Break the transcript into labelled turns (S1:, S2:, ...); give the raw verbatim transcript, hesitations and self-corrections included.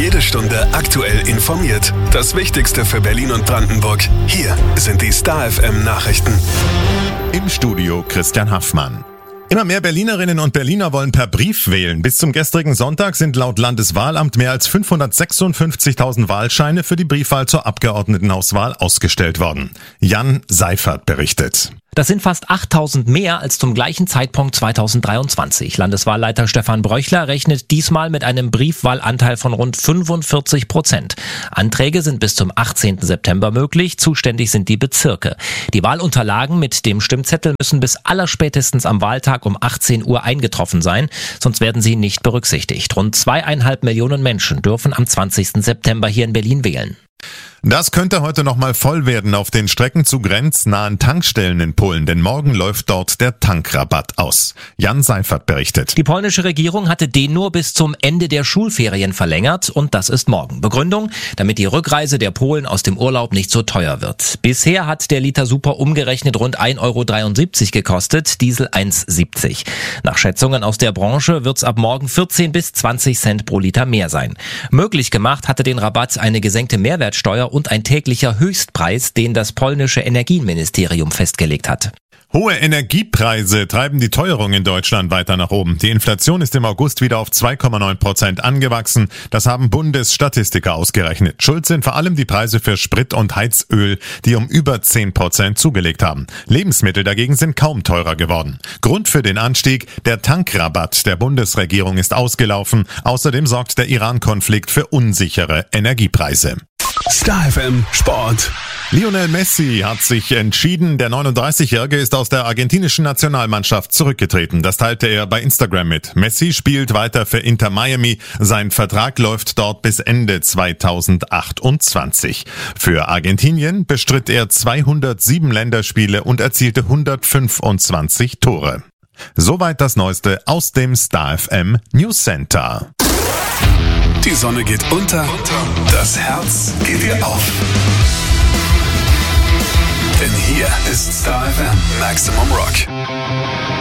S1: Jede Stunde aktuell informiert. Das Wichtigste für Berlin und Brandenburg. Hier sind die Star F M Nachrichten.
S2: Im Studio Christian Haffmann. Immer mehr Berlinerinnen und Berliner wollen per Brief wählen. Bis zum gestrigen Sonntag sind laut Landeswahlamt mehr als fünfhundertsechsundfünfzigtausend Wahlscheine für die Briefwahl zur Abgeordnetenhauswahl ausgestellt worden. Jan Seifert berichtet.
S3: Das sind fast achttausend mehr als zum gleichen Zeitpunkt zweitausenddreiundzwanzig. Landeswahlleiter Stefan Bröchler rechnet diesmal mit einem Briefwahlanteil von rund fünfundvierzig Prozent. Anträge sind bis zum achtzehnten September möglich. Zuständig sind die Bezirke. Die Wahlunterlagen mit dem Stimmzettel müssen bis allerspätestens am Wahltag um achtzehn Uhr eingetroffen sein, sonst werden sie nicht berücksichtigt. Rund zweieinhalb Millionen Menschen dürfen am zwanzigsten September hier in Berlin wählen.
S2: Das könnte heute noch mal voll werden auf den Strecken zu grenznahen Tankstellen in Polen, denn morgen läuft dort der Tankrabatt aus. Jan Seifert berichtet.
S3: Die polnische Regierung hatte den nur bis zum Ende der Schulferien verlängert und das ist morgen. Begründung, damit die Rückreise der Polen aus dem Urlaub nicht so teuer wird. Bisher hat der Liter Super umgerechnet rund ein Euro dreiundsiebzig gekostet, Diesel eins Euro siebzig. Nach Schätzungen aus der Branche wird's ab morgen vierzehn bis zwanzig Cent pro Liter mehr sein. Möglich gemacht hatte den Rabatt eine gesenkte Mehrwertsteuer und ein täglicher Höchstpreis, den das polnische Energieministerium festgelegt hat.
S2: Hohe Energiepreise treiben die Teuerung in Deutschland weiter nach oben. Die Inflation ist im August wieder auf zwei Komma neun Prozent angewachsen. Das haben Bundesstatistiker ausgerechnet. Schuld sind vor allem die Preise für Sprit und Heizöl, die um über zehn Prozent zugelegt haben. Lebensmittel dagegen sind kaum teurer geworden. Grund für den Anstieg: der Tankrabatt der Bundesregierung ist ausgelaufen. Außerdem sorgt der Iran-Konflikt für unsichere Energiepreise.
S1: Star F M Sport.
S2: Lionel Messi hat sich entschieden. Der neununddreißigjährige ist aus der argentinischen Nationalmannschaft zurückgetreten. Das teilte er bei Instagram mit. Messi spielt weiter für Inter Miami. Sein Vertrag läuft dort bis Ende zweitausendachtundzwanzig. Für Argentinien bestritt er zweihundertsieben Länderspiele und erzielte hundertfünfundzwanzig Tore. Soweit das Neueste aus dem Star F M News Center.
S1: Die Sonne geht unter, das Herz geht ihr auf. Denn hier ist Star F M Maximum Rock.